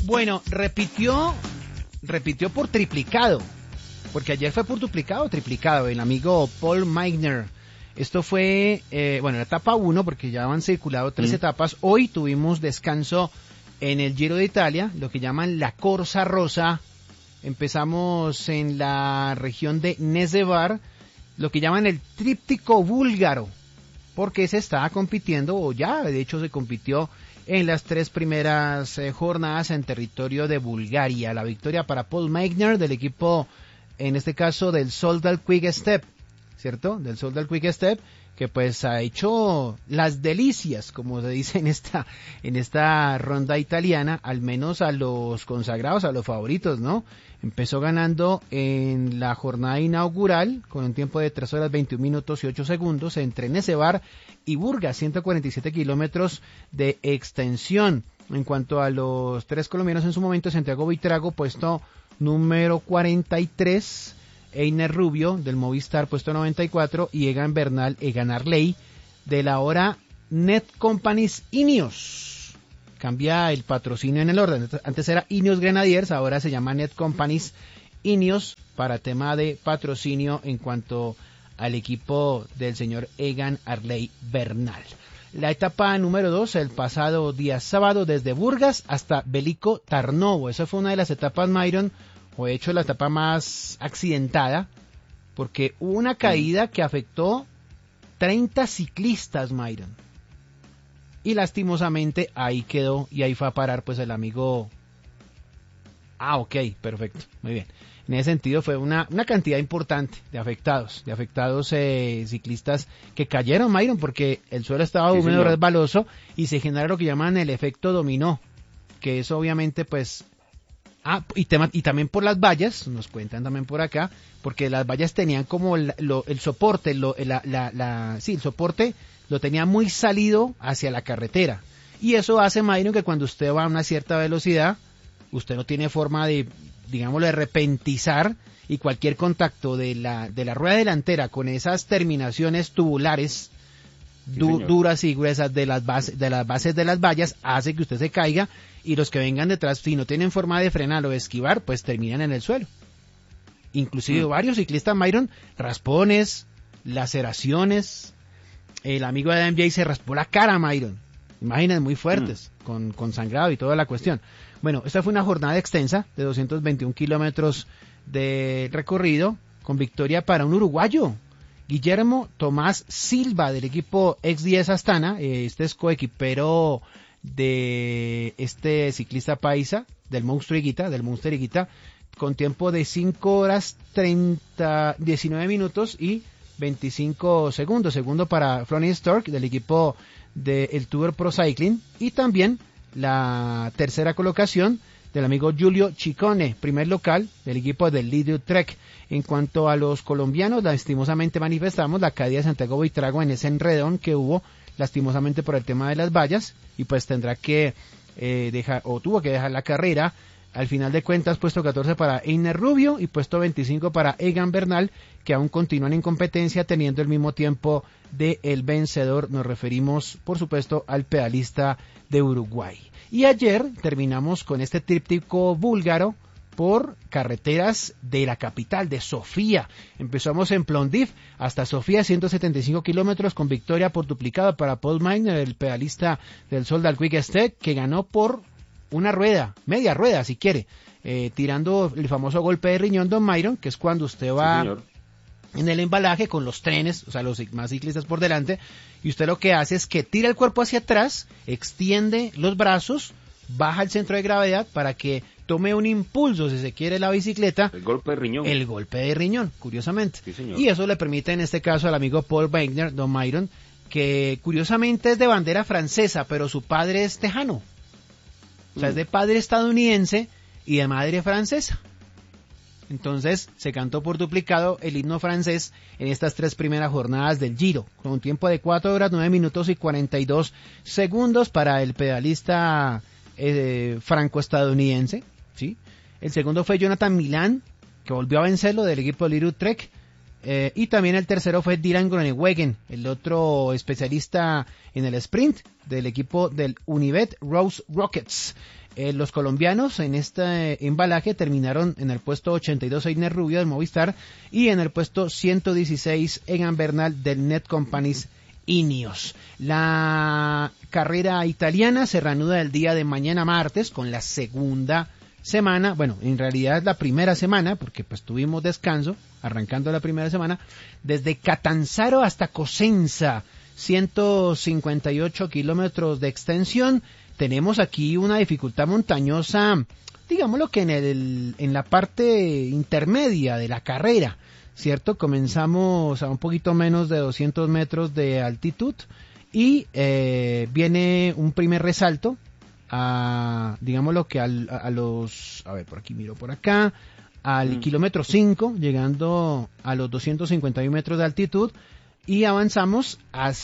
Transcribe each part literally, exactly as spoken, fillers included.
Bueno, repitió, repitió por triplicado, porque ayer fue por duplicado o triplicado, el amigo Paul Meigner. Esto fue, eh, bueno, la etapa uno, porque ya han circulado tres mm. etapas. Hoy tuvimos descanso en el Giro de Italia, lo que llaman la Corsa Rosa. Empezamos en la región de Nesevar, lo que llaman el tríptico búlgaro, porque se está compitiendo, o ya de hecho se compitió en las tres primeras eh, jornadas en territorio de Bulgaria. La victoria para Paul Meigner del equipo, en este caso del Soldal Quick Step, ¿cierto? Del Soldal Quick Step, que pues ha hecho las delicias, como se dice en esta, en esta ronda italiana, al menos a los consagrados, a los favoritos, ¿no? Empezó ganando en la jornada inaugural con un tiempo de tres horas veintiún minutos y ocho segundos entre Nesevar y Burgas, ciento cuarenta y siete kilómetros de extensión. En cuanto a los tres colombianos en su momento, Santiago Buitrago, puesto número cuarenta y tres, Einer Rubio del Movistar, puesto noventa y cuatro, y Egan Bernal, Egan Arley de la ahora Net Companies Ineos. Cambia el patrocinio en el orden. Antes era Ineos Grenadiers, ahora se llama Net Companies Ineos para tema de patrocinio en cuanto al equipo del señor Egan Arley Bernal. La etapa número dos, el pasado día sábado, desde Burgas hasta Veliko Tarnovo. Esa fue una de las etapas, Myron, o de hecho la etapa más accidentada, porque hubo una caída que afectó treinta ciclistas, Myron. Y lastimosamente ahí quedó, y ahí fue a parar pues el amigo. Ah, ok, perfecto, muy bien. En ese sentido fue una, una cantidad importante de afectados, de afectados eh, ciclistas que cayeron, Myron, porque el suelo estaba húmedo, sí, resbaloso, y se genera lo que llaman el efecto dominó, que eso obviamente pues... Ah, y, tema, y también por las vallas, nos cuentan también por acá, porque las vallas tenían como el, lo, el soporte, lo, la, la, la, sí, el soporte lo tenía muy salido hacia la carretera. Y eso hace, Myron, que cuando usted va a una cierta velocidad, usted no tiene forma de, digámoslo, de repentizar, y cualquier contacto de la, de la rueda delantera con esas terminaciones tubulares, du, sí, duras y gruesas de las, bases, de las bases de las vallas, hace que usted se caiga, y los que vengan detrás, si no tienen forma de frenar o de esquivar, pues terminan en el suelo. Inclusive mm. varios ciclistas, Myron, raspones, laceraciones. El amigo de M J se raspó la cara, Myron. Imágenes muy fuertes, mm. con, con sangrado y toda la cuestión. Bueno, esta fue una jornada extensa de doscientos veintiún kilómetros de recorrido, con victoria para un uruguayo, Guillermo Tomás Silva, del equipo X diez Astana. Este es coequipero de este ciclista paisa, del Monstruo Higuita, del Monster Higuita, con tiempo de cinco horas treinta, diecinueve minutos y veinticinco segundos. Segundo para Florian Stork, del equipo del Tour Pro Cycling, y también la tercera colocación del amigo Giulio Ciccone, primer local del equipo del Lidio Trek. En cuanto a los colombianos, lastimosamente manifestamos la caída de Santiago Buitrago en ese enredón que hubo, lastimosamente por el tema de las vallas, y pues tendrá que eh, dejar, o tuvo que dejar la carrera. Al final de cuentas, puesto catorce para Einer Rubio y puesto veinticinco para Egan Bernal, que aún continúan en competencia teniendo el mismo tiempo de el vencedor. Nos referimos, por supuesto, al pedalista de Uruguay. Y ayer terminamos con este tríptico búlgaro por carreteras de la capital, de Sofía. Empezamos en Plovdiv hasta Sofía, ciento setenta y cinco kilómetros, con victoria por duplicado para Paul Meigner, el pedalista del Soldal Quick Step, que ganó por una rueda, media rueda si quiere, eh, tirando el famoso golpe de riñón, don Myron, que es cuando usted va sí, en el embalaje con los trenes, o sea, los más ciclistas por delante, y usted lo que hace es que tira el cuerpo hacia atrás, extiende los brazos, baja el centro de gravedad para que tome un impulso, si se quiere, la bicicleta. El golpe de riñón. El golpe de riñón, curiosamente. Sí, señor. Y eso le permite en este caso al amigo Paul Meigner, don Myron, que curiosamente es de bandera francesa, pero su padre es tejano. O sea, mm. es de padre estadounidense y de madre francesa. Entonces, se cantó por duplicado el himno francés en estas tres primeras jornadas del Giro, con un tiempo de cuatro horas, nueve minutos y cuarenta y dos segundos para el pedalista eh, franco-estadounidense, ¿sí? El segundo fue Jonathan Milán, que volvió a vencerlo, del equipo Liru Trek. Eh, y también el tercero fue Dylan Groenewegen, el otro especialista en el sprint del equipo del Unibet Rose Rockets. Eh, los colombianos en este embalaje terminaron en el puesto ochenta y dos Einer Rubio del Movistar y en el puesto ciento dieciséis Egan Bernal del Net Companies Ineos. La carrera italiana se reanuda el día de mañana martes con la segunda semana, bueno, en realidad es la primera semana porque pues tuvimos descanso, arrancando la primera semana, desde Catanzaro hasta Cosenza, ciento cincuenta y ocho kilómetros de extensión. Tenemos aquí una dificultad montañosa, digámoslo que en el en la parte intermedia de la carrera, ¿cierto? Comenzamos a un poquito menos de doscientos metros de altitud y eh, viene un primer resalto, a, digámoslo que al, a, a los, a ver, por aquí miro por acá, al mm. kilómetro cinco, llegando a los doscientos cincuenta y uno metros de altitud, y avanzamos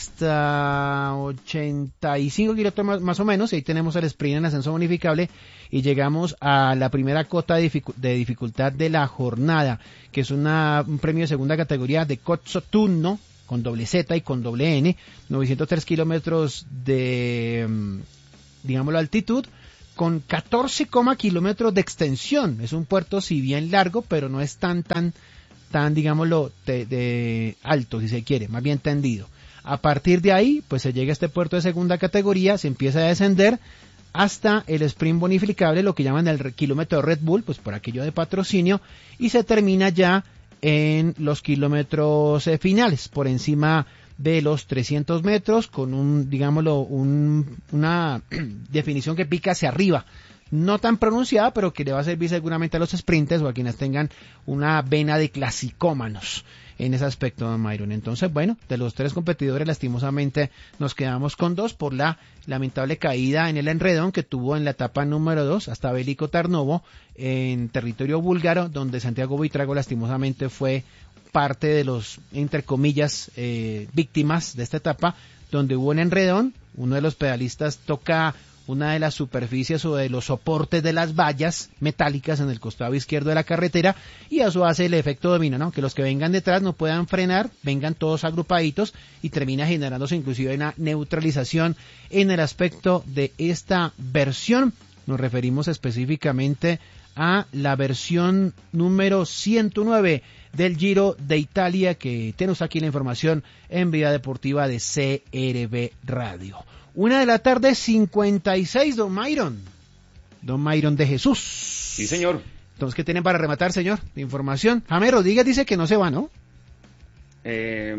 hasta ochenta y cinco kilómetros más, más o menos, y ahí tenemos el sprint en ascenso bonificable, y llegamos a la primera cota de, dificu- de dificultad de la jornada, que es una, un premio de segunda categoría de Cozzo Tunno, con doble Z y con doble N, novecientos tres kilómetros de, digámoslo, altitud, con catorce kilómetros de extensión. Es un puerto si bien largo, pero no es tan, tan, tan, digámoslo, de, de alto, si se quiere, más bien tendido. A partir de ahí, pues se llega a este puerto de segunda categoría, se empieza a descender hasta el sprint bonificable, lo que llaman el kilómetro Red Bull, pues por aquello de patrocinio, y se termina ya en los kilómetros eh, finales, por encima de los trescientos metros, con un, digámoslo, un, una definición que pica hacia arriba, no tan pronunciada, pero que le va a servir seguramente a los sprinters o a quienes tengan una vena de clasicómanos en ese aspecto, don Myron. Entonces, bueno, de los tres competidores, lastimosamente nos quedamos con dos por la lamentable caída en el enredón que tuvo en la etapa número dos hasta Veliko Tarnovo en territorio búlgaro, donde Santiago Buitrago lastimosamente fue parte de los, entre comillas, eh, víctimas de esta etapa, donde hubo un enredón, uno de los pedalistas toca una de las superficies o de los soportes de las vallas metálicas en el costado izquierdo de la carretera, y eso hace el efecto dominó, ¿no? Que los que vengan detrás no puedan frenar, vengan todos agrupaditos y termina generándose inclusive una neutralización en el aspecto de esta versión. Nos referimos específicamente a la versión número ciento nueve del Giro de Italia, que tenemos aquí la información en Vida Deportiva de C R B Radio. Una de la tarde, cincuenta y seis, don Myron. Don Myron de Jesús. Sí, señor. Entonces, ¿qué tienen para rematar, señor? De información. James Rodríguez dice que no se va, ¿no? Eh,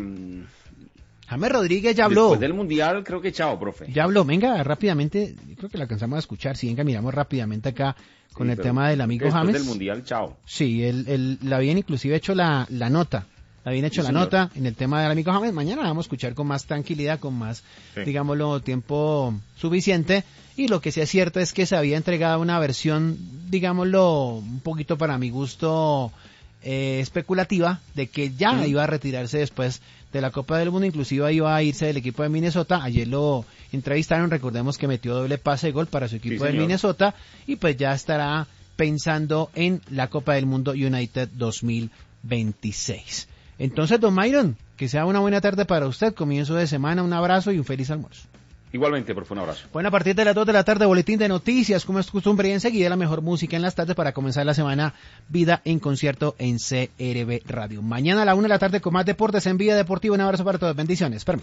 James Rodríguez ya habló. Después del Mundial, creo que chao, profe. Ya habló. Venga, rápidamente. Yo creo que la alcanzamos a escuchar. Si venga, miramos rápidamente acá con sí, el tema del amigo después James. Después del Mundial, chao. Sí, él, él la habían inclusive hecho la, la nota. Habían hecho sí, la señor. nota en el tema del amigo James. Mañana la vamos a escuchar con más tranquilidad, con más, sí. digámoslo, tiempo suficiente. Y lo que sí es cierto es que se había entregado una versión, digámoslo, un poquito para mi gusto eh, especulativa, de que ya mm. iba a retirarse después de la Copa del Mundo. Inclusive iba a irse del equipo de Minnesota. Ayer lo entrevistaron, recordemos que metió doble pase de gol para su equipo sí, de Minnesota. Y pues ya estará pensando en la Copa del Mundo United dos mil veintiséis. Entonces, don Myron, que sea una buena tarde para usted, comienzo de semana, un abrazo y un feliz almuerzo. Igualmente, por favor, un abrazo. Bueno, a partir de las dos de la tarde, boletín de noticias, como es costumbre, y enseguida la mejor música en las tardes para comenzar la semana, Vida en Concierto en C R B Radio. Mañana a la una de la tarde con más deportes en Vida Deportiva. Un abrazo para todos, bendiciones. Permiso.